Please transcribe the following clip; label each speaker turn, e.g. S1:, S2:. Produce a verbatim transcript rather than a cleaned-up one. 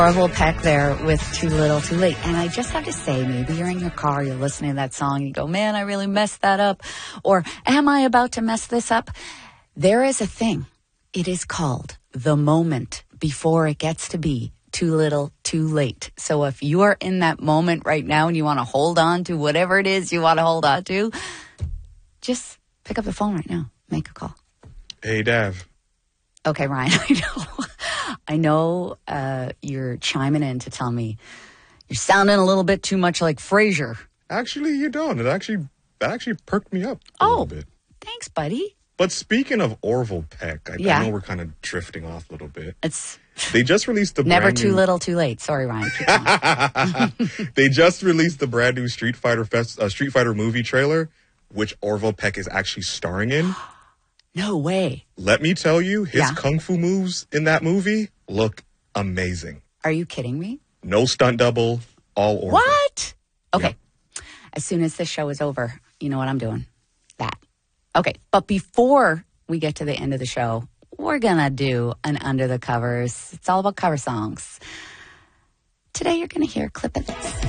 S1: Orville Peck there with Too Little, Too Late. And I just have to say, maybe you're in your car, you're listening to that song, you go, man, I really messed that up. Or am I about to mess this up? There is a thing. It is called the moment before it gets to be too little, too late. So if you are in that moment right now and you want to hold on to whatever it is you want to hold on to, just pick up the phone right now. Make a call.
S2: Hey, Dav.
S1: Okay, Ryan, I know. I know uh, you're chiming in to tell me you're sounding a little bit too much like Frasier.
S2: Actually, you don't. It actually that actually perked me up a
S1: oh,
S2: little bit.
S1: Thanks, buddy.
S2: But speaking of Orville Peck, I,
S1: yeah.
S2: I know we're kind of drifting off a little bit.
S1: It's
S2: they just released the
S1: never
S2: brand
S1: too
S2: new...
S1: little, too late. Sorry, Ryan.
S2: They just released the brand new Street Fighter Fest, uh, Street Fighter movie trailer, which Orville Peck is actually starring in.
S1: No way.
S2: Let me tell you, his
S1: yeah.
S2: kung fu moves in that movie look amazing.
S1: Are you kidding me?
S2: No stunt double, all Orville.
S1: What? Okay.
S2: Yep.
S1: As soon as this show is over, you know what I'm doing? That. Okay. But before we get to the end of the show, we're going to do an Under the Covers. It's all about cover songs. Today you're going to hear a clip of this.